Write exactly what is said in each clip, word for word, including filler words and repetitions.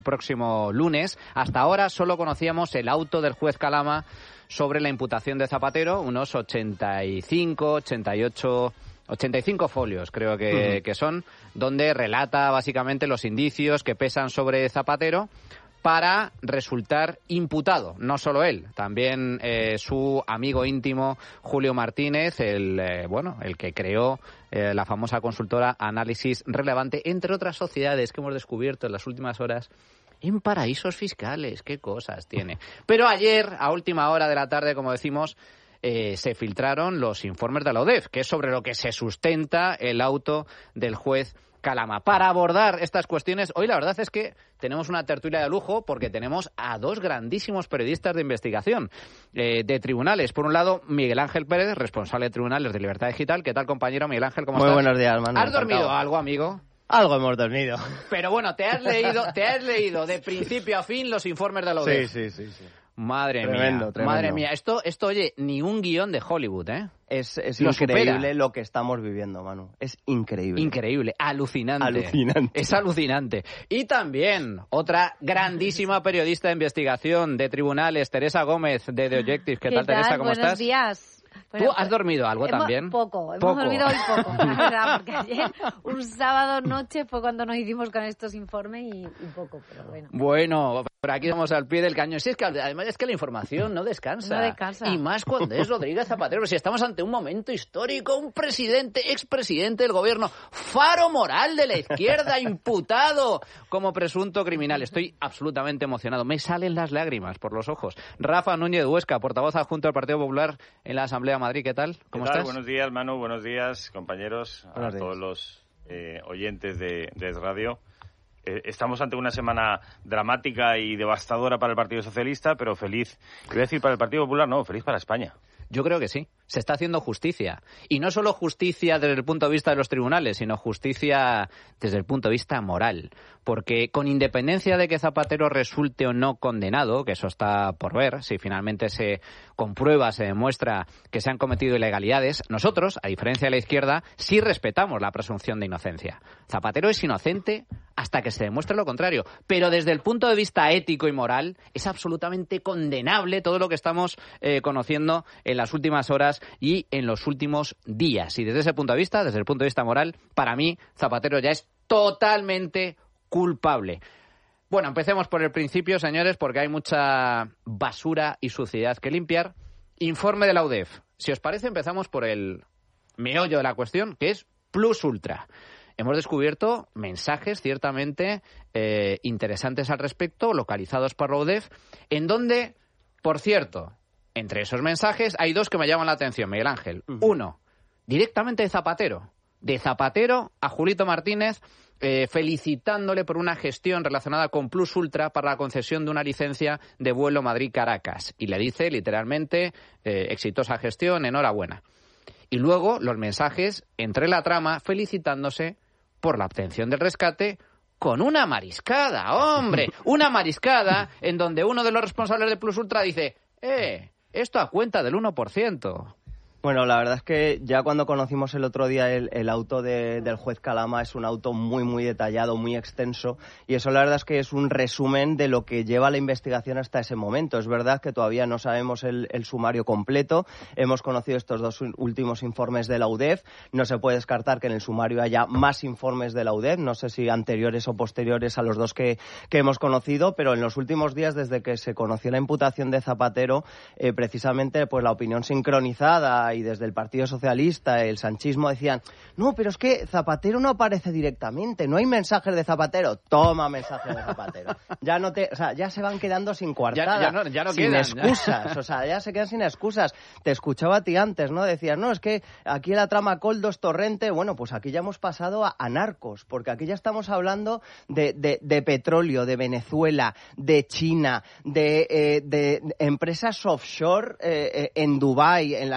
próximo lunes. Hasta ahora solo conocíamos el auto del juez Calama sobre la imputación de Zapatero, unos ochenta y cinco, ochenta y ocho, ochenta y cinco folios creo que, uh-huh. que son, donde relata básicamente los indicios que pesan sobre Zapatero para resultar imputado. No solo él, también eh, su amigo íntimo Julio Martínez, el eh, bueno, el que creó eh, la famosa consultora Análisis Relevante, entre otras sociedades que hemos descubierto en las últimas horas en paraísos fiscales. Qué cosas tiene. Pero ayer, a última hora de la tarde, como decimos, eh, se filtraron los informes de la UDEF, que es sobre lo que se sustenta el auto del juez Calama. Para abordar estas cuestiones, hoy la verdad es que tenemos una tertulia de lujo porque tenemos a dos grandísimos periodistas de investigación eh, de tribunales. Por un lado, Miguel Ángel Pérez, responsable de Tribunales de Libertad Digital. ¿Qué tal, compañero? Miguel Ángel, ¿cómo Muy estás? Muy buenos días, Manu. ¿Has dormido algo, amigo? Algo hemos dormido. Pero bueno, te has leído, te has leído de principio a fin los informes de la UDEF. Sí, sí, sí, sí. Madre tremendo, mía, tremendo. madre mía. Esto, esto, oye, ni un guión de Hollywood, ¿eh? Es, es lo increíble supera. Lo que estamos viviendo, Manu. Es increíble. Increíble, alucinante. Alucinante. Es alucinante. Y también otra grandísima periodista de investigación de tribunales, Teresa Gómez, de The Objective. ¿Qué, ¿Qué tal, Teresa? ¿Cómo Buenos estás? Buenos días. Bueno, ¿tú has dormido algo hemos, también? Poco, hemos poco. dormido hoy poco, la verdad, porque ayer, un sábado noche, fue cuando nos hicimos con estos informes y, y poco, pero bueno. Bueno, por aquí vamos al pie del cañón. Sí, es que además es que la información no descansa. No descansa. Y más cuando es Rodríguez Zapatero. Si estamos ante un momento histórico, un presidente, expresidente del gobierno, faro moral de la izquierda, imputado como presunto criminal. Estoy absolutamente emocionado. Me salen las lágrimas por los ojos. Rafa Núñez Huesca, portavoz adjunto del Partido Popular en la Asamblea de Madrid. ¿Qué tal? ¿Cómo ¿Qué tal? estás? Buenos días, Manu. Buenos días, compañeros. Buenos a días. todos los eh, oyentes de, de Es Radio. Eh, estamos ante una semana dramática y devastadora para el Partido Socialista, pero feliz. Voy a decir para el Partido Popular, no, feliz para España. Yo creo que sí. Se está haciendo justicia. Y no solo justicia desde el punto de vista de los tribunales, sino justicia desde el punto de vista moral. Porque con independencia de que Zapatero resulte o no condenado, que eso está por ver, si finalmente se comprueba, se demuestra que se han cometido ilegalidades, nosotros, a diferencia de la izquierda, sí respetamos la presunción de inocencia. Zapatero es inocente hasta que se demuestre lo contrario. Pero desde el punto de vista ético y moral, es absolutamente condenable todo lo que estamos eh, conociendo en las últimas horas y en los últimos días. Y desde ese punto de vista, desde el punto de vista moral, para mí, Zapatero ya es totalmente culpable. Bueno, empecemos por el principio, señores, porque hay mucha basura y suciedad que limpiar. Informe de la UDEF. Si os parece, empezamos por el meollo de la cuestión, que es Plus Ultra. Hemos descubierto mensajes ciertamente eh, interesantes al respecto, localizados por la UDEF, en donde, por cierto, entre esos mensajes hay dos que me llaman la atención, Miguel Ángel. Uh-huh. Uno, directamente de Zapatero. De Zapatero a Julito Martínez, eh, felicitándole por una gestión relacionada con Plus Ultra para la concesión de una licencia de vuelo Madrid-Caracas. Y le dice, literalmente, eh, exitosa gestión, enhorabuena. Y luego los mensajes entre la trama felicitándose por la obtención del rescate con una mariscada, hombre. Una mariscada en donde uno de los responsables de Plus Ultra dice, eh, esto a cuenta del uno por ciento. Bueno, la verdad es que ya cuando conocimos el otro día el, el auto de, del juez Calama, es un auto muy, muy detallado, muy extenso, y eso la verdad es que es un resumen de lo que lleva la investigación hasta ese momento. Es verdad que todavía no sabemos el, el sumario completo, hemos conocido estos dos últimos informes de la UDEF, no se puede descartar que en el sumario haya más informes de la UDEF, no sé si anteriores o posteriores a los dos que, que hemos conocido, pero en los últimos días, desde que se conoció la imputación de Zapatero, eh, precisamente pues la opinión sincronizada y desde el Partido Socialista, el sanchismo, decían, no, pero es que Zapatero no aparece directamente, no hay mensajes de Zapatero. Toma mensajes de Zapatero. Ya no te, o sea, ya se van quedando sin coartada, ya, ya no, ya no sin quedan, excusas, o sea, ya se quedan sin excusas. Te escuchaba a ti antes, ¿no? Decías, no, es que aquí la trama Coldos, Torrente, bueno, pues aquí ya hemos pasado a, a narcos, porque aquí ya estamos hablando de, de, de petróleo, de Venezuela, de China, de, eh, de empresas offshore eh, eh, en Dubái, en las Islas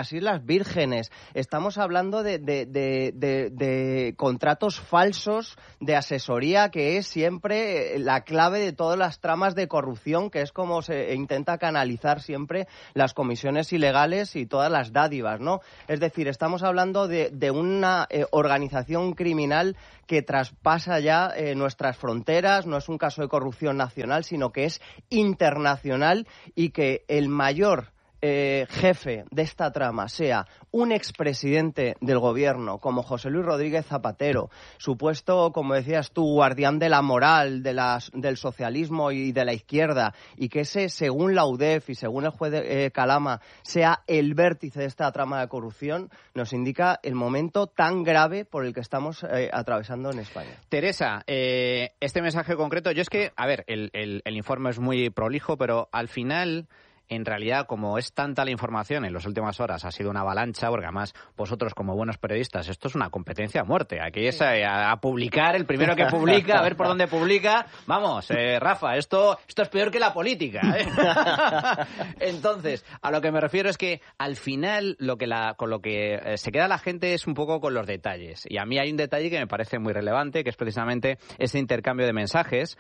joyas vírgenes. Estamos hablando de, de, de, de, de contratos falsos de asesoría, que es siempre la clave de todas las tramas de corrupción, que es como se intenta canalizar siempre las comisiones ilegales y todas las dádivas, ¿no? Es decir, estamos hablando de, de una eh, organización criminal que traspasa ya eh, nuestras fronteras. No es un caso de corrupción nacional, sino que es internacional, y que el mayor eh, jefe de esta trama sea un expresidente del gobierno como José Luis Rodríguez Zapatero, supuesto, como decías tú, guardián de la moral de las, del socialismo y de la izquierda, y que ese, según la U D E F y según el juez de, eh, Calama, sea el vértice de esta trama de corrupción, nos indica el momento tan grave por el que estamos eh, atravesando en España. Teresa, eh, este mensaje concreto, yo es que, a ver, el, el, el informe es muy prolijo, pero al final, en realidad, como es tanta la información en las últimas horas, ha sido una avalancha, porque además vosotros, como buenos periodistas, esto es una competencia a muerte. Aquí es a, a publicar, el primero que publica, a ver por dónde publica. Vamos, eh, Rafa, esto, esto es peor que la política, ¿eh? Entonces, a lo que me refiero es que al final lo que la, con lo que eh, se queda la gente es un poco con los detalles. Y a mí hay un detalle que me parece muy relevante, que es precisamente ese intercambio de mensajes.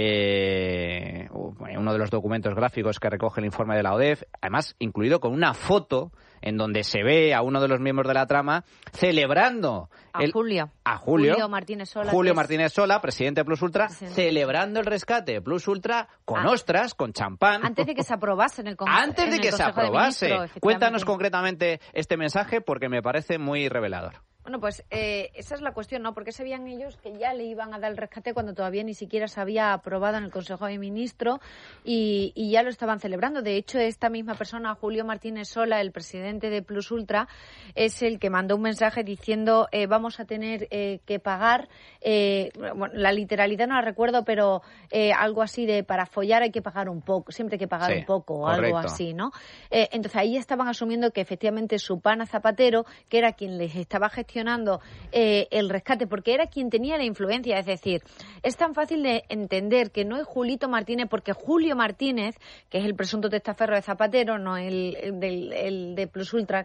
Eh, uno de los documentos gráficos que recoge el informe de la O D E F, además incluido con una foto en donde se ve a uno de los miembros de la trama celebrando a el, Julio a Julio, Julio Martínez Sola, Julio es... Martínez Sola, presidente de Plus Ultra, presidente. celebrando el rescate de Plus Ultra con ah. ostras, con champán. Antes de que se aprobase en el Consejo. Antes de que se aprobase. Cuéntanos concretamente este mensaje, porque me parece muy revelador. Bueno, pues eh, esa es la cuestión, ¿no? Porque sabían ellos que ya le iban a dar el rescate cuando todavía ni siquiera se había aprobado en el Consejo de Ministros, y, y ya lo estaban celebrando. De hecho, esta misma persona, Julio Martínez Sola, el presidente de Plus Ultra, es el que mandó un mensaje diciendo eh, vamos a tener eh, que pagar, eh, bueno, la literalidad no la recuerdo, pero eh, algo así de para follar hay que pagar un poco, siempre hay que pagar sí, un poco, o correcto. algo así, ¿no? Eh, entonces ahí estaban asumiendo que efectivamente su pana Zapatero, que era quien les estaba gestionando Eh, el rescate, porque era quien tenía la influencia. Es decir, es tan fácil de entender que no es Julito Martínez, porque Julio Martínez, que es el presunto testaferro de Zapatero, no el, el, del, el de Plus Ultra,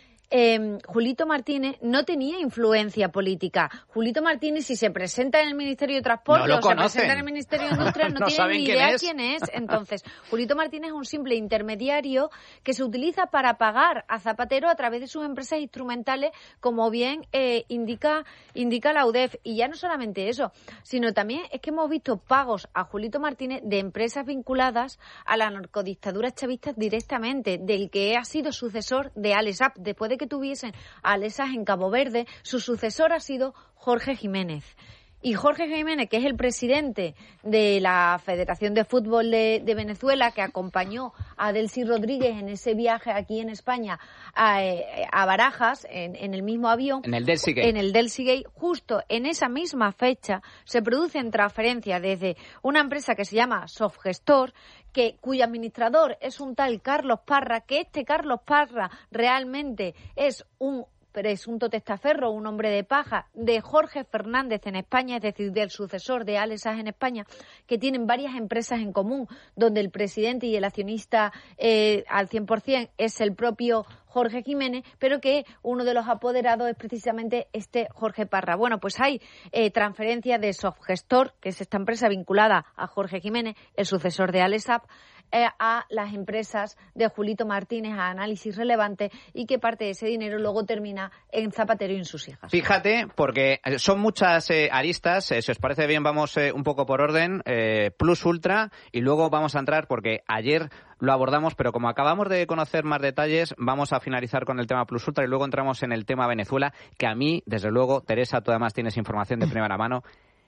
Eh, Julito Martínez no tenía influencia política. Julito Martínez, si se presenta en el Ministerio de Transporte no o se presenta en el Ministerio de Industria, no, no tienen ni quién idea es. quién es. Entonces, Julito Martínez es un simple intermediario que se utiliza para pagar a Zapatero a través de sus empresas instrumentales, como bien eh, indica, indica la U D E F. Y ya no solamente eso, sino también es que hemos visto pagos a Julito Martínez de empresas vinculadas a la narcodictadura chavista directamente, del que ha sido sucesor de Alex Saab. Después de que tuviesen a Alesas en Cabo Verde, su sucesor ha sido Jorge Jiménez. Y Jorge Jiménez, que es el presidente de la Federación de Fútbol de, de Venezuela, que acompañó a Delcy Rodríguez en ese viaje aquí en España a, a Barajas, en, en el mismo avión. En el Delcy Gate. En el Delcy Gate, justo en esa misma fecha, se producen transferencias desde una empresa que se llama Softgestor, que cuyo administrador es un tal Carlos Parra, que este Carlos Parra realmente es un presunto testaferro, un hombre de paja de Jorge Fernández en España, es decir, del sucesor de Alex Saab en España, que tienen varias empresas en común, donde el presidente y el accionista eh, al cien por ciento es el propio Jorge Jiménez, pero que uno de los apoderados es precisamente este Jorge Parra. Bueno, pues hay eh, transferencias de Softgestor, que es esta empresa vinculada a Jorge Jiménez, el sucesor de Alex Saab, eh, a las empresas de Julito Martínez, a Análisis Relevante, y que parte de ese dinero luego termina en Zapatero y en sus hijas. Fíjate, porque son muchas eh, aristas. Eh, si os parece bien, vamos eh, un poco por orden. Eh, Plus Ultra, y luego vamos a entrar, porque ayer lo abordamos, pero como acabamos de conocer más detalles, vamos a finalizar con el tema Plus Ultra y luego entramos en el tema Venezuela, que a mí, desde luego, Teresa, tú además tienes información de primera mano.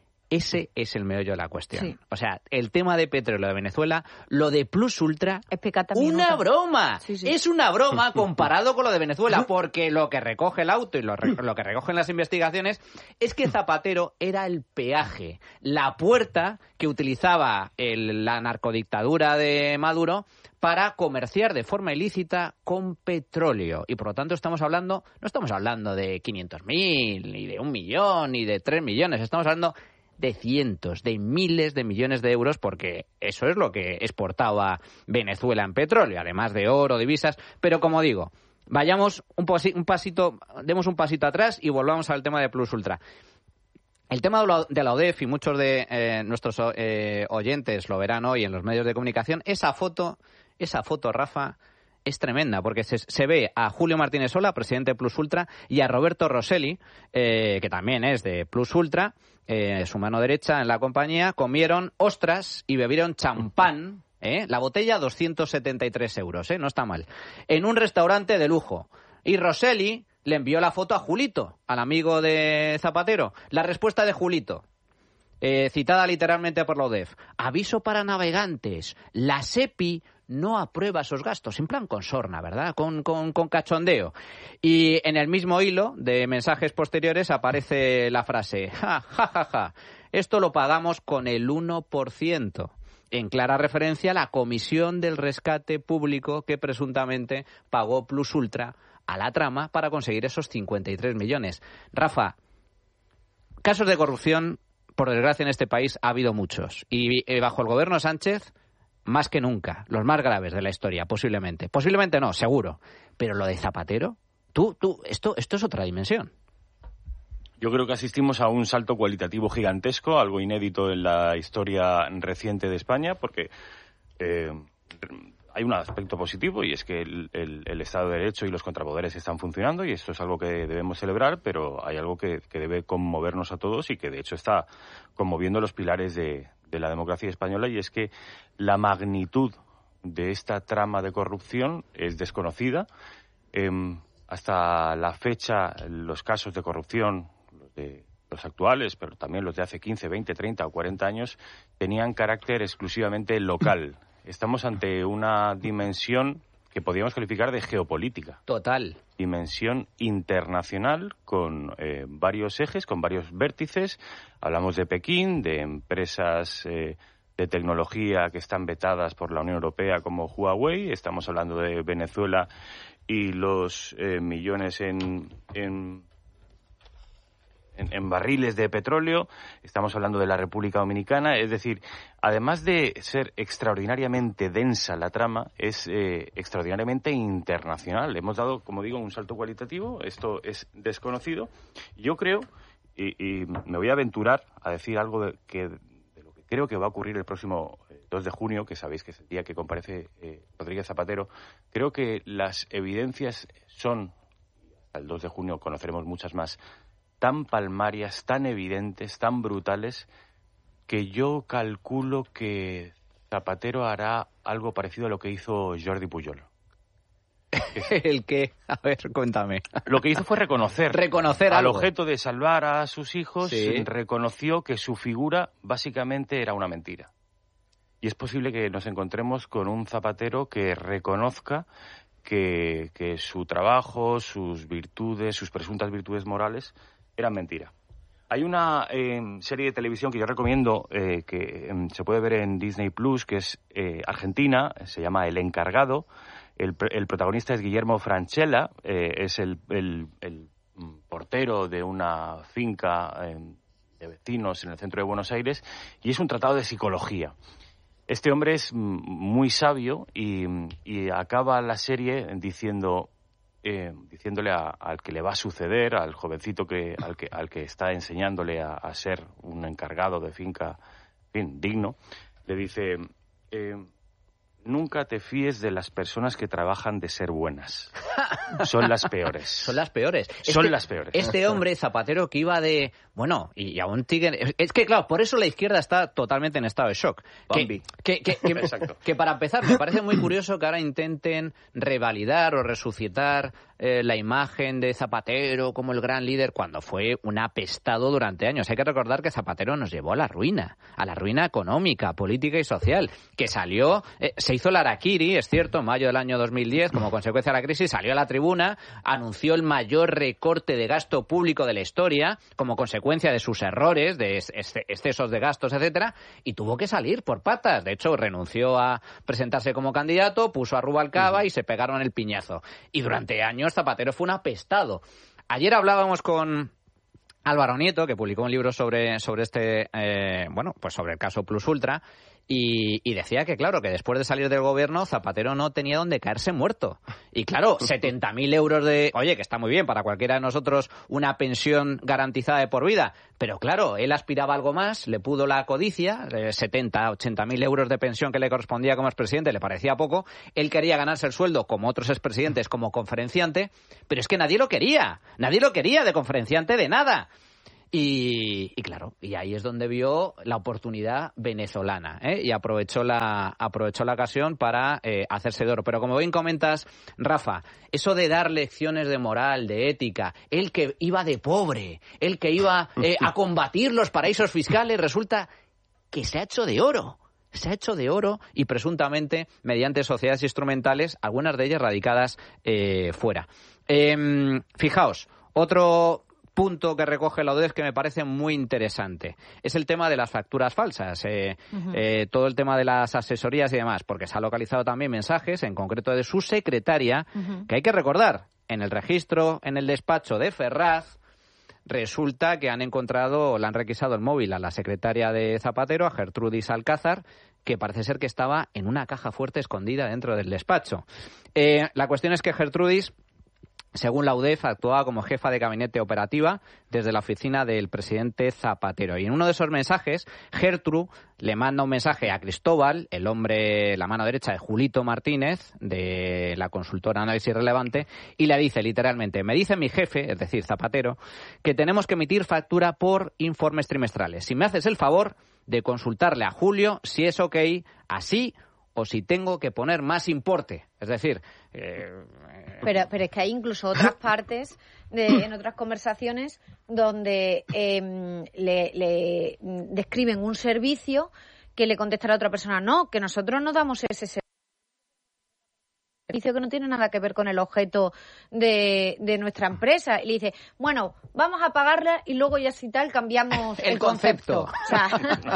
Ese es el meollo de la cuestión. Sí. O sea, el tema de petróleo de Venezuela, lo de Plus Ultra, es pecata una minuta. broma. Sí, sí. Es una broma comparado con lo de Venezuela, porque lo que recoge el auto y lo, re- lo que recogen las investigaciones es que Zapatero era el peaje, la puerta que utilizaba el, la narcodictadura de Maduro para comerciar de forma ilícita con petróleo. Y por lo tanto estamos hablando, no estamos hablando de quinientos mil, ni de un millón, ni de tres millones, estamos hablando de cientos, de miles de millones de euros, porque eso es lo que exportaba Venezuela en petróleo, además de oro, divisas. Pero como digo, vayamos un, posi- un pasito, demos un pasito atrás y volvamos al tema de Plus Ultra. El tema de la, de la O D E F, y muchos de eh, nuestros eh, oyentes lo verán hoy en los medios de comunicación, esa foto, esa foto, Rafa, es tremenda, porque se, se ve a Julio Martínez Sola, presidente de Plus Ultra, y a Roberto Rosselli, eh, que también es de Plus Ultra, eh, su mano derecha en la compañía, comieron ostras y bebieron champán, ¿eh? La botella doscientos setenta y tres euros, ¿eh? No está mal, en un restaurante de lujo. Y Rosselli le envió la foto a Julito, al amigo de Zapatero. La respuesta de Julito, eh, citada literalmente por la O D E F. Aviso para navegantes. La SEPI no aprueba esos gastos. En plan con sorna, ¿verdad? Con, con, con cachondeo. Y en el mismo hilo de mensajes posteriores aparece la frase, ja, ja, ja, ja. Esto lo pagamos con el uno por ciento. En clara referencia a la comisión del rescate público que presuntamente pagó Plus Ultra a la trama para conseguir esos cincuenta y tres millones. Rafa, casos de corrupción, por desgracia, en este país ha habido muchos. Y eh, bajo el gobierno Sánchez, más que nunca. Los más graves de la historia, posiblemente. Posiblemente no, seguro. Pero lo de Zapatero, tú, tú, esto, esto es otra dimensión. Yo creo que asistimos a un salto cualitativo gigantesco, algo inédito en la historia reciente de España, porque eh, hay un aspecto positivo y es que el, el, el Estado de Derecho y los contrapoderes están funcionando y esto es algo que debemos celebrar, pero hay algo que, que debe conmovernos a todos y que de hecho está conmoviendo los pilares de, de la democracia española, y es que la magnitud de esta trama de corrupción es desconocida. Eh, hasta la fecha, los casos de corrupción, los de los actuales, pero también los de hace quince, veinte, treinta o cuarenta años, tenían carácter exclusivamente local. Estamos ante una dimensión que podríamos calificar de geopolítica. Total. Dimensión internacional con eh, varios ejes, con varios vértices. Hablamos de Pekín, de empresas eh, de tecnología que están vetadas por la Unión Europea como Huawei. Estamos hablando de Venezuela y los eh, millones en... en En, en barriles de petróleo, estamos hablando de la República Dominicana, es decir, además de ser extraordinariamente densa la trama, es eh, extraordinariamente internacional. Hemos dado, como digo, un salto cualitativo, esto es desconocido. Yo creo, y, y me voy a aventurar a decir algo de, que, de lo que creo que va a ocurrir el próximo dos de junio, que sabéis que es el día que comparece eh, Rodríguez Zapatero. Creo que las evidencias son, hasta el dos de junio conoceremos muchas más, tan palmarias, tan evidentes, tan brutales, que yo calculo que Zapatero hará algo parecido a lo que hizo Jordi Pujol. ¿El qué? A ver, cuéntame. Lo que hizo fue reconocer. Reconocer al algo. objeto de salvar a sus hijos, sí. Reconoció que su figura básicamente era una mentira. Y es posible que nos encontremos con un Zapatero que reconozca que, que su trabajo, sus virtudes, sus presuntas virtudes morales eran mentira. Hay una eh, serie de televisión que yo recomiendo, eh, que eh, se puede ver en Disney Plus, que es eh, argentina, se llama El Encargado. El, el protagonista es Guillermo Francella, eh, es el, el, el portero de una finca eh, de vecinos en el centro de Buenos Aires, y es un tratado de psicología. Este hombre es muy sabio y, y acaba la serie diciendo... Eh, diciéndole a, al que le va a suceder, al jovencito que al que al que está enseñándole a, a ser un encargado de finca, en fin, digno, le dice eh, nunca te fíes de las personas que trabajan de ser buenas. Son las peores. Son las peores. Son este, las peores. Este hombre, Zapatero, que iba de... Bueno, y, y aún sigue... Es que, claro, por eso la izquierda está totalmente en estado de shock. Que, que, que, que, Exacto. Que para empezar, me parece muy curioso que ahora intenten revalidar o resucitar eh, la imagen de Zapatero como el gran líder cuando fue un apestado durante años. Hay que recordar que Zapatero nos llevó a la ruina, a la ruina económica, política y social, que salió... Eh, se hizo el harakiri, es cierto, en mayo del año dos mil diez, como consecuencia de la crisis, salió a la tribuna, anunció el mayor recorte de gasto público de la historia, como consecuencia de sus errores, de excesos de gastos, etcétera, y tuvo que salir por patas. De hecho, renunció a presentarse como candidato, puso a Rubalcaba uh-huh. y se pegaron el piñazo. Y durante años Zapatero fue un apestado. Ayer hablábamos con Álvaro Nieto, que publicó un libro sobre, sobre este, eh, bueno, pues sobre el caso Plus Ultra, Y, y decía que, claro, que después de salir del gobierno, Zapatero no tenía donde caerse muerto. Y claro, setenta mil euros de... Oye, que está muy bien para cualquiera de nosotros una pensión garantizada de por vida. Pero claro, él aspiraba a algo más, le pudo la codicia, eh, setenta, ochenta mil euros de pensión que le correspondía como expresidente, le parecía poco. Él quería ganarse el sueldo como otros expresidentes, como conferenciante. Pero es que nadie lo quería. Nadie lo quería de conferenciante de nada. Y, y claro, y ahí es donde vio la oportunidad venezolana, ¿eh? Y aprovechó la aprovechó la ocasión para eh, hacerse de oro. Pero como bien comentas, Rafa, eso de dar lecciones de moral, de ética, el que iba de pobre, el que iba eh, a combatir los paraísos fiscales, resulta que se ha hecho de oro. Se ha hecho de oro y presuntamente mediante sociedades instrumentales, algunas de ellas radicadas eh, fuera. Eh, fijaos, otro punto que recoge la O D E F que me parece muy interesante es el tema de las facturas falsas, eh, uh-huh. eh, todo el tema de las asesorías y demás, porque se ha localizado también mensajes, en concreto de su secretaria, uh-huh. que hay que recordar, en el registro, en el despacho de Ferraz, resulta que han encontrado, le han requisado el móvil a la secretaria de Zapatero, a Gertrudis Alcázar, que parece ser que estaba en una caja fuerte escondida dentro del despacho. Eh, la cuestión es que Gertrudis, según la U D E F, actuaba como jefa de gabinete operativa desde la oficina del presidente Zapatero. Y en uno de esos mensajes, Gertrude le manda un mensaje a Cristóbal, el hombre, la mano derecha de Julito Martínez, de la consultora Análisis Relevante, y le dice literalmente: me dice mi jefe, es decir, Zapatero, que tenemos que emitir factura por informes trimestrales. Si me haces el favor de consultarle a Julio si es ok así o si tengo que poner más importe. Es decir... Eh, pero, pero es que hay incluso otras partes, de, en otras conversaciones, donde eh, le, le describen un servicio que le contesta a la otra persona, no, que nosotros no damos ese servicio. Que no tiene nada que ver con el objeto de, de nuestra empresa. Y le dice, bueno, vamos a pagarla y luego ya si tal cambiamos el, el concepto. concepto. O sea,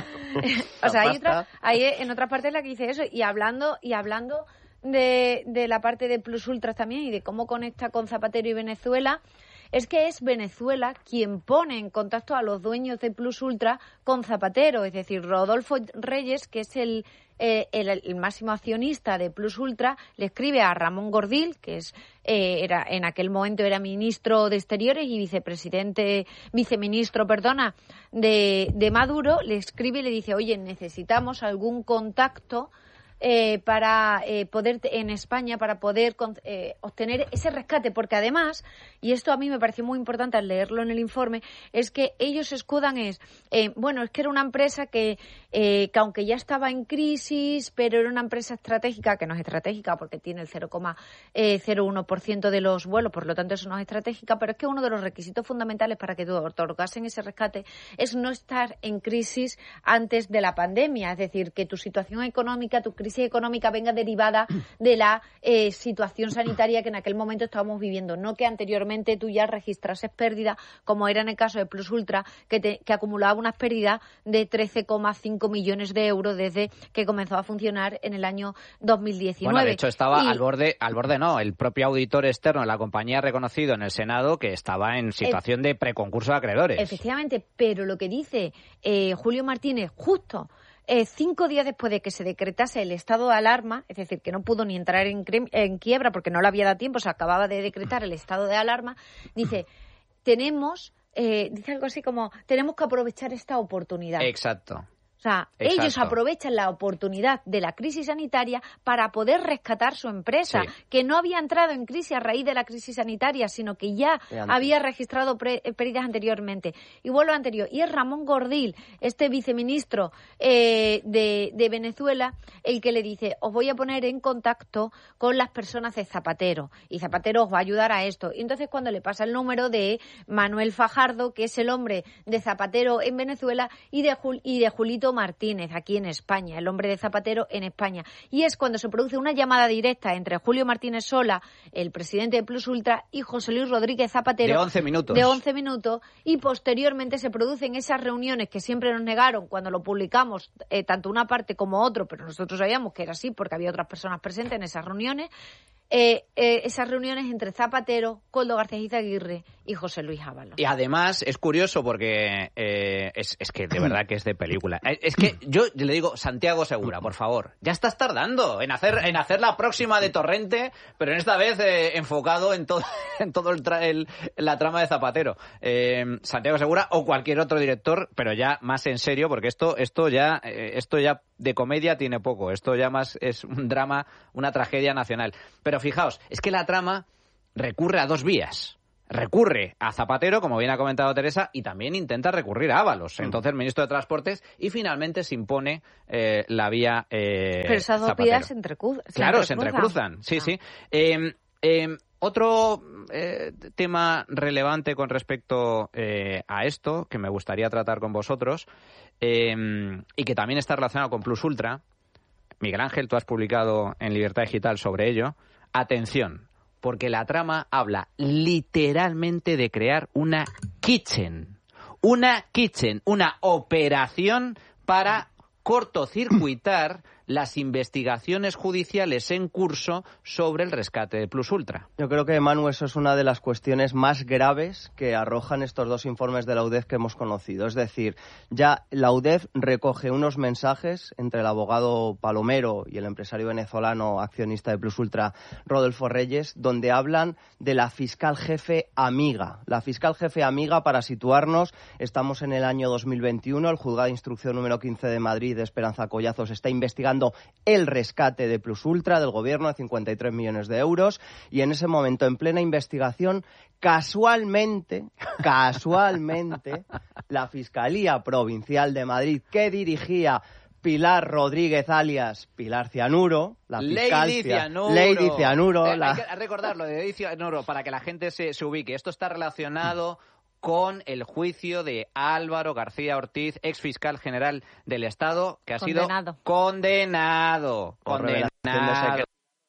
o sea hay, otra, hay en otras partes la que dice eso. Y hablando y hablando de, de la parte de Plus Ultras también y de cómo conecta con Zapatero y Venezuela, es que es Venezuela quien pone en contacto a los dueños de Plus Ultra con Zapatero. Es decir, Rodolfo Reyes, que es el Eh, el, el máximo accionista de Plus Ultra, le escribe a Ramón Gordil, que es eh, era en aquel momento era ministro de Exteriores y vicepresidente, viceministro, perdona, de, de Maduro, le escribe y le dice, oye, necesitamos algún contacto eh, para eh, poder en España para poder eh, obtener ese rescate, porque además, y esto a mí me pareció muy importante al leerlo en el informe, es que ellos se escudan es, eh, bueno, es que era una empresa que, eh, que aunque ya estaba en crisis, pero era una empresa estratégica, que no es estratégica porque tiene el cero coma cero uno por ciento de los vuelos, por lo tanto eso no es estratégica, pero es que uno de los requisitos fundamentales para que te otorgasen ese rescate es no estar en crisis antes de la pandemia, es decir, que tu situación económica, tu crisis económica venga derivada de la eh, situación sanitaria que en aquel momento estábamos viviendo, no que anteriormente tú ya registrases pérdidas, como era en el caso de Plus Ultra, que, te, que acumulaba unas pérdidas de trece coma cinco millones de euros desde que comenzó a funcionar en el año dos mil diecinueve. Bueno, de hecho estaba y, al borde, al borde no, el propio auditor externo de la compañía ha reconocido en el Senado que estaba en situación e- de preconcurso de acreedores. Efectivamente, pero lo que dice eh, Julio Martínez justo Eh, cinco días después de que se decretase el estado de alarma, es decir, que no pudo ni entrar en, cre- en quiebra porque no le había dado tiempo, se acababa de decretar el estado de alarma, dice, tenemos, eh, dice algo así como, tenemos que aprovechar esta oportunidad. Exacto. O sea, Exacto. Ellos aprovechan la oportunidad de la crisis sanitaria para poder rescatar su empresa, sí. que no había entrado en crisis a raíz de la crisis sanitaria, sino que ya había registrado pre- pérdidas anteriormente. Y vuelvo a anterior. Y es Ramón Gordil, este viceministro eh, de, de Venezuela, el que le dice, os voy a poner en contacto con las personas de Zapatero. Y Zapatero os va a ayudar a esto. Y entonces cuando le pasa el número de Manuel Fajardo, que es el hombre de Zapatero en Venezuela, y de, Jul- y de Julito Martínez, aquí en España, el hombre de Zapatero en España. Y es cuando se produce una llamada directa entre Julio Martínez Sola, el presidente de Plus Ultra, y José Luis Rodríguez Zapatero. De once minutos. De once minutos. Y posteriormente se producen esas reuniones que siempre nos negaron cuando lo publicamos, eh, tanto una parte como otro, pero nosotros sabíamos que era así porque había otras personas presentes en esas reuniones. eh, eh, esas reuniones entre Zapatero, Koldo García Izaguirre y José Luis Ábalos. Y además es curioso porque eh, es, es que de verdad que es de película. Es que yo le digo, Santiago Segura, por favor, ya estás tardando en hacer en hacer la próxima de Torrente, pero en esta vez eh, enfocado en todo en todo el, tra el la trama de Zapatero. Eh, Santiago Segura o cualquier otro director, pero ya más en serio, porque esto esto ya eh, esto ya de comedia tiene poco. Esto ya más es un drama, una tragedia nacional. Pero fijaos, es que la trama recurre a dos vías. Recurre a Zapatero, como bien ha comentado Teresa, y también intenta recurrir a Ábalos, entonces ministro de Transportes, y finalmente se impone eh, la vía eh, Pero esas dos Zapatero. vías se entrecruzan. Claro, se entrecruzan, sí, ah. sí. Eh, eh, otro eh, tema relevante con respecto eh, a esto, que me gustaría tratar con vosotros, eh, y que también está relacionado con Plus Ultra. Miguel Ángel, tú has publicado en Libertad Digital sobre ello. Atención, porque la trama habla literalmente de crear una kitchen. Una kitchen, una operación para cortocircuitar las investigaciones judiciales en curso sobre el rescate de Plus Ultra. Yo creo que, Manu, eso es una de las cuestiones más graves que arrojan estos dos informes de la U D E F que hemos conocido. Es decir, ya la U D E F recoge unos mensajes entre el abogado Palomero y el empresario venezolano accionista de Plus Ultra, Rodolfo Reyes, donde hablan de la fiscal jefe amiga. La fiscal jefe amiga, para situarnos, estamos en el año dos mil veintiuno, el juzgado de instrucción número quince de Madrid, de Esperanza Collazos, está investigando el rescate de Plus Ultra del gobierno de cincuenta y tres millones de euros, y en ese momento, en plena investigación, casualmente, casualmente, la Fiscalía Provincial de Madrid, que dirigía Pilar Rodríguez, alias Pilar Cianuro, la fiscal Lady Cianuro. Lady Cianuro. Eh, la... Hay que recordarlo de Lady Cianuro para que la gente se, se ubique. Esto está relacionado con el juicio de Álvaro García Ortiz, ex fiscal general del Estado, que ha Condenado. sido condenado. Condenado.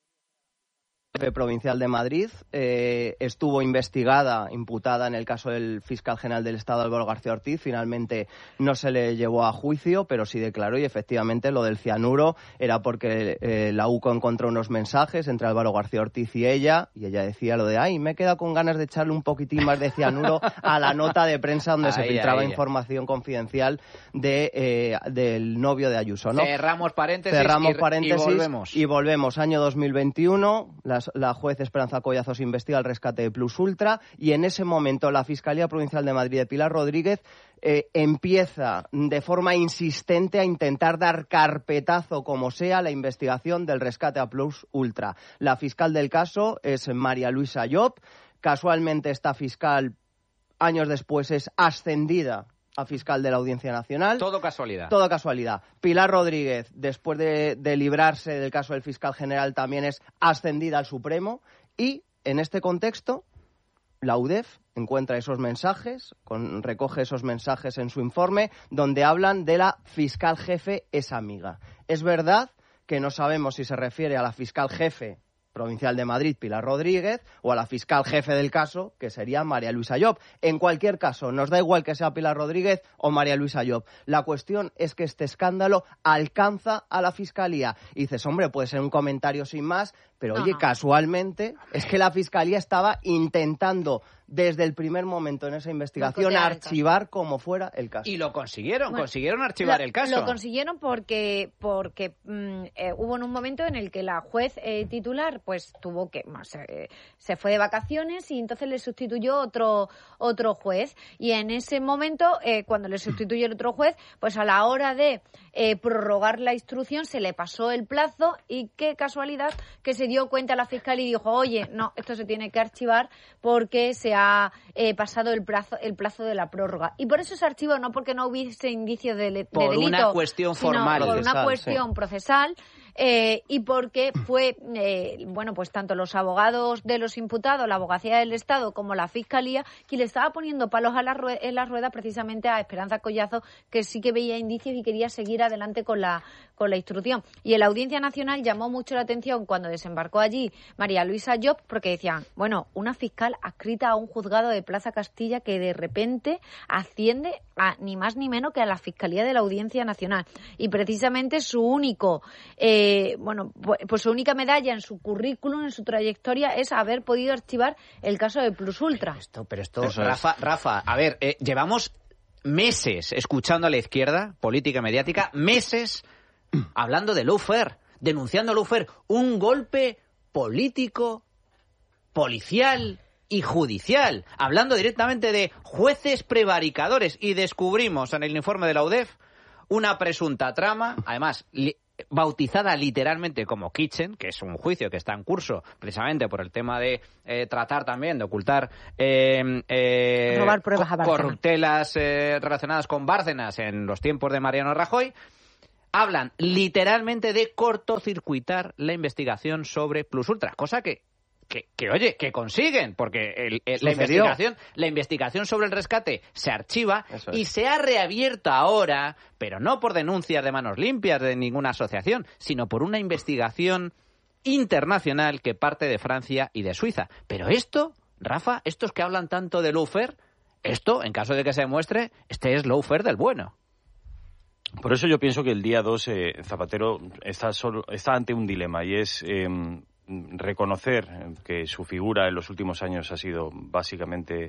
Provincial de Madrid, eh, estuvo investigada, imputada en el caso del fiscal general del Estado, Álvaro García Ortiz. Finalmente no se le llevó a juicio, pero sí declaró, y efectivamente lo del cianuro era porque eh, la U C O encontró unos mensajes entre Álvaro García Ortiz y ella, y ella decía lo de, ay, me he quedado con ganas de echarle un poquitín más de cianuro a la nota de prensa donde se ahí, filtraba ahí. información confidencial de, eh, del novio de Ayuso, ¿no? Cerramos paréntesis, Cerramos y, paréntesis y volvemos. Y volvemos, año dos mil veintiuno, las la juez Esperanza Collazos investiga el rescate de Plus Ultra, y en ese momento la Fiscalía Provincial de Madrid de Pilar Rodríguez eh, empieza de forma insistente a intentar dar carpetazo como sea la investigación del rescate a Plus Ultra. La fiscal del caso es María Luisa Llop. Casualmente esta fiscal, años después, es ascendida a fiscal de la Audiencia Nacional. Todo casualidad. Todo casualidad. Pilar Rodríguez, después de, de librarse del caso del fiscal general, también es ascendida al Supremo, y en este contexto la U D E F encuentra esos mensajes, con, recoge esos mensajes en su informe, donde hablan de la fiscal jefe es amiga. Es verdad que no sabemos si se refiere a la fiscal jefe Provincial de Madrid, Pilar Rodríguez, o a la fiscal jefe del caso, que sería María Luisa Llop. En cualquier caso, nos da igual que sea Pilar Rodríguez o María Luisa Llop. La cuestión es que este escándalo alcanza a la Fiscalía. Y dices, hombre, puede ser un comentario sin más, pero oye, Ajá. casualmente es que la Fiscalía estaba intentando desde el primer momento en esa investigación Boicotear el archivar como fuera el caso. Y lo consiguieron, Bueno, consiguieron archivar lo, el caso. Lo consiguieron porque porque mm, eh, hubo en un momento en el que la juez eh, titular pues tuvo que eh, se fue de vacaciones, y entonces le sustituyó otro otro juez, y en ese momento eh, cuando le sustituyó el otro juez, pues a la hora de eh, prorrogar la instrucción se le pasó el plazo, y qué casualidad que se dio cuenta la fiscal y dijo, oye, no, esto se tiene que archivar porque se ha eh, pasado el plazo el plazo de la prórroga. Y por eso se archivó, no porque no hubiese indicios de, de por delito, una cuestión sino formal. por Procesal, una cuestión sí. procesal, eh, y porque fue, eh, bueno, pues tanto los abogados de los imputados, la abogacía del Estado, como la Fiscalía, quien le estaba poniendo palos a la rue- en la rueda precisamente a Esperanza Collazo, que sí que veía indicios y quería seguir adelante con la con la instrucción. Y en la Audiencia Nacional llamó mucho la atención cuando desembarcó allí María Luisa Llop, porque decían, bueno, una fiscal adscrita a un juzgado de Plaza Castilla que de repente asciende a ni más ni menos que a la Fiscalía de la Audiencia Nacional. Y precisamente su único, eh, bueno, pues su única medalla en su currículum, en su trayectoria, es haber podido archivar el caso de Plus Ultra. Pero esto, pero esto Rafa, Rafa, a ver, eh, llevamos meses escuchando a la izquierda, política y mediática, meses hablando de lawfare, denunciando lawfare, un golpe político, policial y judicial, hablando directamente de jueces prevaricadores, y descubrimos en el informe de la U D E F una presunta trama, además li- bautizada literalmente como Kitchen, que es un juicio que está en curso precisamente por el tema de eh, tratar también de ocultar eh, eh, robar pruebas co- a Bárcenas. corruptelas eh, relacionadas con Bárcenas en los tiempos de Mariano Rajoy. Hablan literalmente de cortocircuitar la investigación sobre Plus Ultra, cosa que Que, que, oye, que consiguen, porque el, el, la investigación la investigación sobre el rescate se archiva es. y se ha reabierto ahora, pero no por denuncias de manos limpias de ninguna asociación, sino por una investigación internacional que parte de Francia y de Suiza. Pero esto, Rafa, estos que hablan tanto de lawfare, esto, en caso de que se demuestre, este es lawfare del bueno. Por eso yo pienso que el día dos eh, Zapatero está, solo, está ante un dilema, y es eh, reconocer que su figura en los últimos años ha sido básicamente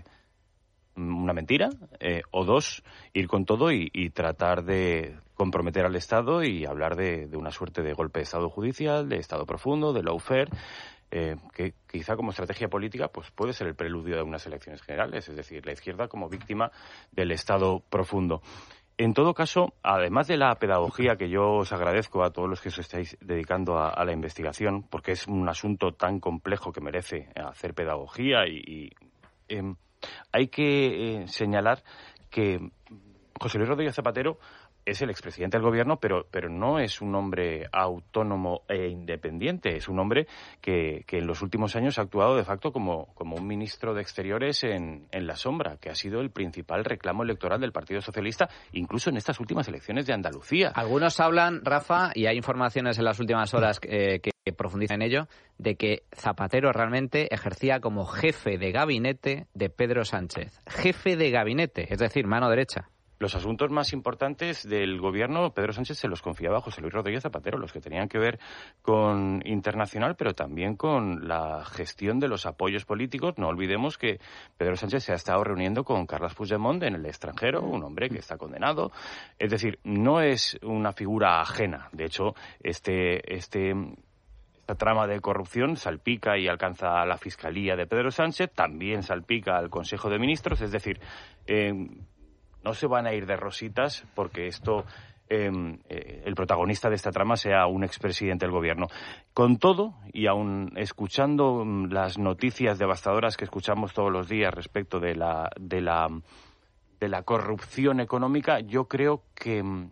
una mentira, eh, o dos, ir con todo y, y tratar de comprometer al Estado y hablar de, de una suerte de golpe de Estado judicial, de Estado profundo, de lawfare, eh, que quizá como estrategia política pues puede ser el preludio de unas elecciones generales, es decir, la izquierda como víctima del Estado profundo. En todo caso, además de la pedagogía, que yo os agradezco a todos los que os estáis dedicando a, a la investigación, porque es un asunto tan complejo que merece hacer pedagogía, y, y eh, hay que eh, señalar que José Luis Rodríguez Zapatero es el expresidente del gobierno, pero, pero no es un hombre autónomo e independiente. Es un hombre que, que en los últimos años ha actuado de facto como, como un ministro de Exteriores en, en la sombra, que ha sido el principal reclamo electoral del Partido Socialista, incluso en estas últimas elecciones de Andalucía. Algunos hablan, Rafa, y hay informaciones en las últimas horas eh, que profundizan en ello, de que Zapatero realmente ejercía como jefe de gabinete de Pedro Sánchez. Jefe de gabinete, es decir, mano derecha. Los asuntos más importantes del gobierno, Pedro Sánchez se los confiaba a José Luis Rodríguez Zapatero, los que tenían que ver con internacional, pero también con la gestión de los apoyos políticos. No olvidemos que Pedro Sánchez se ha estado reuniendo con Carles Puigdemont en el extranjero, un hombre que está condenado. Es decir, no es una figura ajena. De hecho, este... este Esta trama de corrupción salpica y alcanza a la Fiscalía de Pedro Sánchez, también salpica al Consejo de Ministros, es decir, eh, no se van a ir de rositas porque esto, eh, eh, el protagonista de esta trama sea un expresidente del gobierno. Con todo, y aun escuchando um, las noticias devastadoras que escuchamos todos los días respecto de la, de la, de la corrupción económica, yo creo que um,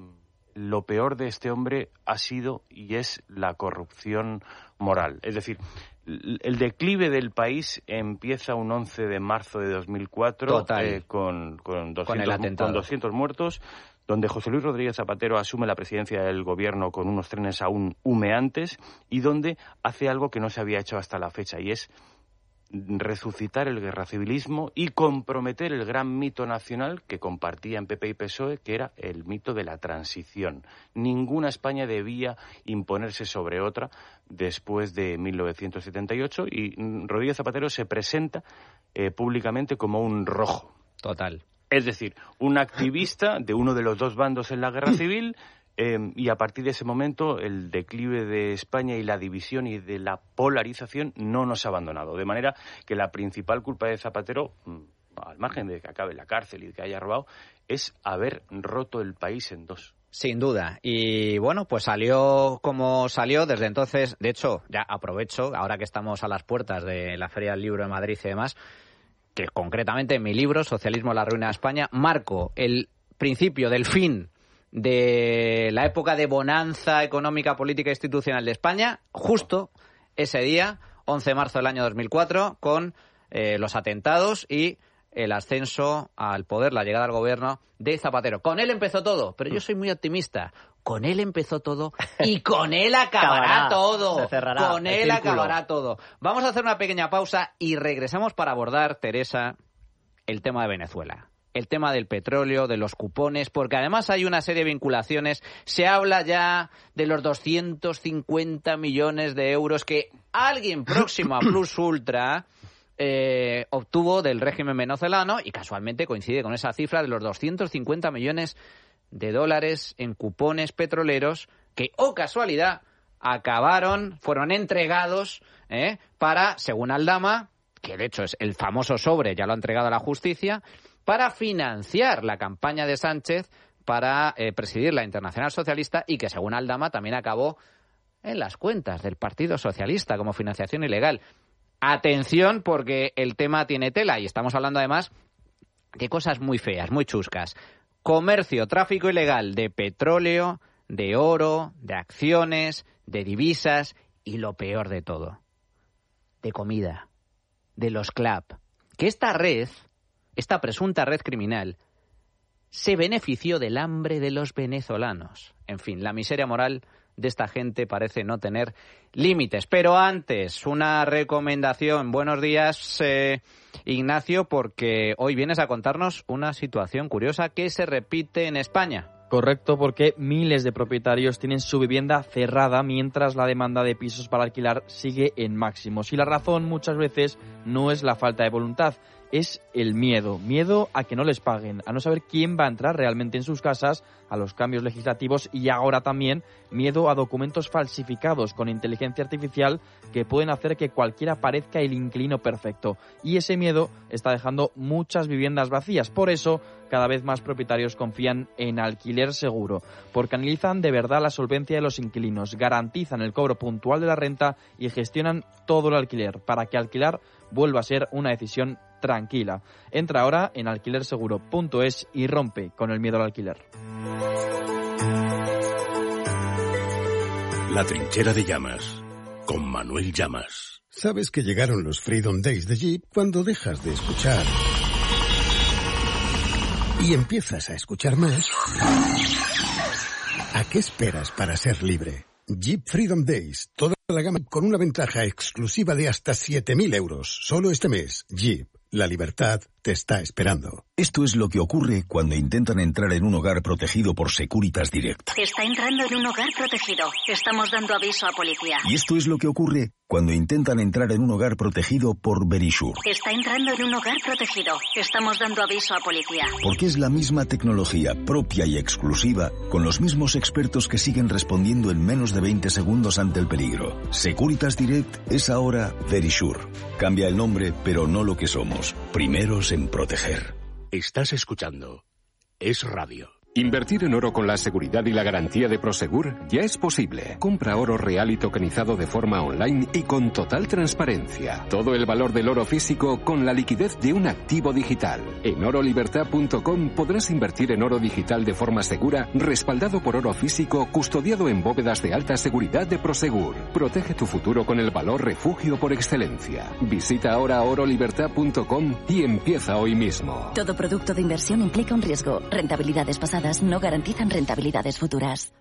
lo peor de este hombre ha sido y es la corrupción moral. Es decir, el declive del país empieza un once de marzo de dos mil cuatro eh, con, con, doscientos, con, el atentado. con doscientos muertos, donde José Luis Rodríguez Zapatero asume la presidencia del gobierno con unos trenes aún humeantes y donde hace algo que no se había hecho hasta la fecha, y es resucitar el guerracivilismo y comprometer el gran mito nacional que compartían P P y P S O E, que era el mito de la transición. Ninguna España debía imponerse sobre otra después de mil novecientos setenta y ocho, y Rodríguez Zapatero se presenta eh, públicamente como un rojo. Total. Es decir, un activista de uno de los dos bandos en la guerra civil. Eh, y a partir de ese momento el declive de España y la división y de la polarización no nos ha abandonado. De manera que la principal culpa de Zapatero, al margen de que acabe en la cárcel y de que haya robado, es haber roto el país en dos. Sin duda. Y bueno, pues salió como salió desde entonces. De hecho, ya aprovecho, ahora que estamos a las puertas de la Feria del Libro de Madrid y demás, que concretamente en mi libro, Socialismo, la ruina de España, marco el principio del fin de la época de bonanza económica, política e institucional de España, justo ese día, once de marzo del año dos mil cuatro, con eh, los atentados y el ascenso al poder, la llegada al gobierno de Zapatero. Con él empezó todo, pero yo soy muy optimista. Con él empezó todo y con él acabará todo. Con él acabará todo. Vamos a hacer una pequeña pausa y regresamos para abordar, Teresa, el tema de Venezuela. el tema del petróleo, de los cupones, porque además hay una serie de vinculaciones. Se habla ya de los doscientos cincuenta millones de euros que alguien próximo a Plus Ultra eh, obtuvo del régimen venezolano, y casualmente coincide con esa cifra de los doscientos cincuenta millones de dólares en cupones petroleros que, oh casualidad, acabaron, fueron entregados eh, para, según Aldama, que de hecho es el famoso sobre, ya lo ha entregado a la justicia, para financiar la campaña de Sánchez para eh, presidir la Internacional Socialista, y que según Aldama también acabó en las cuentas del Partido Socialista como financiación ilegal. Atención, porque el tema tiene tela, y estamos hablando además de cosas muy feas, muy chuscas. Comercio, tráfico ilegal de petróleo, de oro, de acciones, de divisas y, lo peor de todo, de comida, de los club. Que esta red, esta presunta red criminal, se benefició del hambre de los venezolanos. En fin, la miseria moral de esta gente parece no tener límites. Pero antes, una recomendación. Buenos días, eh, Ignacio, porque hoy vienes a contarnos una situación curiosa que se repite en España. Correcto, porque miles de propietarios tienen su vivienda cerrada mientras la demanda de pisos para alquilar sigue en máximos. Y la razón muchas veces no es la falta de voluntad, es el miedo. Miedo a que no les paguen, a no saber quién va a entrar realmente en sus casas, a los cambios legislativos, y ahora también miedo a documentos falsificados con inteligencia artificial que pueden hacer que cualquiera parezca el inquilino perfecto. Y ese miedo está dejando muchas viviendas vacías. Por eso, cada vez más propietarios confían en Alquiler Seguro, porque analizan de verdad la solvencia de los inquilinos, garantizan el cobro puntual de la renta y gestionan todo el alquiler para que alquilar vuelva a ser una decisión tranquila. Entra ahora en alquiler seguro punto es y rompe con el miedo al alquiler. La trinchera de Llamas, con Manuel Llamas. Sabes que llegaron los Freedom Days de Jeep cuando dejas de escuchar y empiezas a escuchar más. ¿A qué esperas para ser libre? Jeep Freedom Days, toda la gama con una ventaja exclusiva de hasta siete mil euros. Solo este mes, Jeep, la libertad te está esperando. Esto es lo que ocurre cuando intentan entrar en un hogar protegido por Securitas Direct. Está entrando en un hogar protegido. Estamos dando aviso a policía. Y esto es lo que ocurre cuando intentan entrar en un hogar protegido por Verisure. Está entrando en un hogar protegido. Estamos dando aviso a policía. Porque es la misma tecnología propia y exclusiva, con los mismos expertos que siguen respondiendo en menos de veinte segundos ante el peligro. Securitas Direct es ahora Verisure. Cambia el nombre, pero no lo que somos. Primeros en proteger. Estás escuchando Es Radio. Invertir en oro con la seguridad y la garantía de Prosegur ya es posible. Compra oro real y tokenizado de forma online y con total transparencia. Todo el valor del oro físico con la liquidez de un activo digital. En oro libertad punto com podrás invertir en oro digital de forma segura, respaldado por oro físico, custodiado en bóvedas de alta seguridad de Prosegur. Protege tu futuro con el valor refugio por excelencia. Visita ahora oro libertad punto com y empieza hoy mismo. Todo producto de inversión implica un riesgo. Rentabilidades pasadas no garantizan rentabilidades futuras.